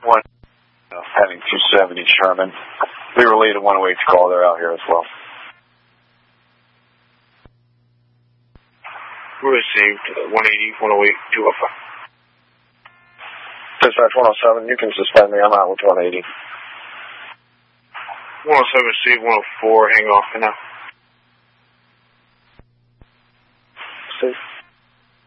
One, heading 270 Sherman. We relayed a 108 call. They're out here as well. We received 180, 108, 205. Dispatch 107, you can suspend me. I'm out with 180. 107 received, 104, hang off for now.